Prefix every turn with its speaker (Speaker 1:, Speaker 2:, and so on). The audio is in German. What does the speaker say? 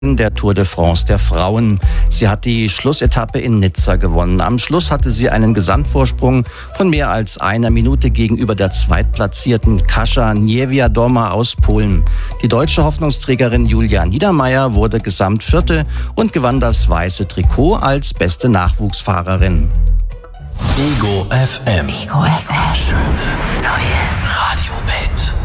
Speaker 1: der Tour de France der Frauen. Sie hat die Schlussetappe in Nizza gewonnen. Am Schluss hatte sie einen Gesamtvorsprung von mehr als einer Minute gegenüber der zweitplatzierten Kasia Niewiadoma aus Polen. Die deutsche Hoffnungsträgerin Julia Niedermeier wurde Gesamtvierte und gewann das weiße Trikot als beste Nachwuchsfahrerin.
Speaker 2: Ego FM.
Speaker 3: Ego FM.
Speaker 2: Schöne neue Radiowelt.